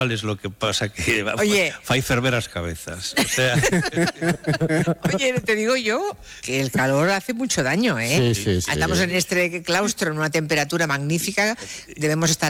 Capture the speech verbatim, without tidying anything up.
es lo que pasa que Oye. fai ferver as cabezas. O sea... Oye, te digo yo que el calor hace mucho daño, ¿eh? Sí, sí, sí. Estamos en este claustro en una temperatura magnífica, debemos estar